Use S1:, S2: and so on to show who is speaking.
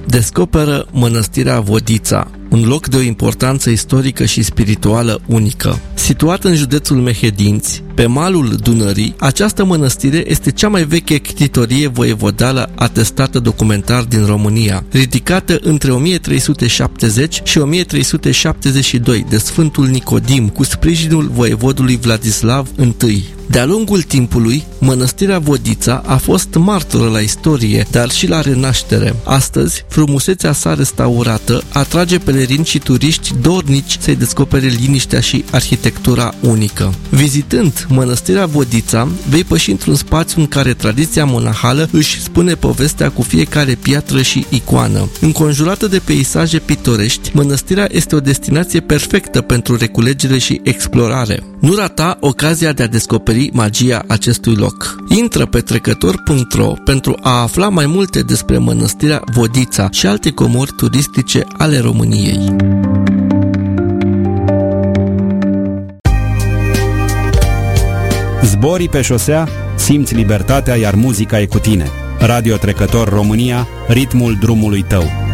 S1: descoperă Mănăstirea Vodița, un loc de o importanță istorică și spirituală unică. Situată în județul Mehedinți, pe malul Dunării, această mănăstire este cea mai veche ctitorie voievodală atestată documentar din România, ridicată între 1370 și 1372 de Sfântul Nicodim cu sprijinul voievodului Vladislav I. De-a lungul timpului, Mănăstirea Vodița a fost martoră la istorie, dar și la renaștere. Astăzi, frumusețea sa restaurată atrage pelerini și turiști dornici să-i descopere liniștea și arhitectura unică. Vizitând Mănăstirea Vodița, vei păși într-un spațiu în care tradiția monahală își spune povestea cu fiecare piatră și icoană. Înconjurată de peisaje pitorești, mănăstirea este o destinație perfectă pentru reculegere și explorare. Nu rata ocazia de a descoperi magia acestui loc. Intră pe trecător.ro pentru a afla mai multe despre Mănăstirea Vodița și alte comori turistice ale României.
S2: Zborii pe șosea, simți libertatea, iar muzica e cu tine. Radio Trecător România, ritmul drumului tău.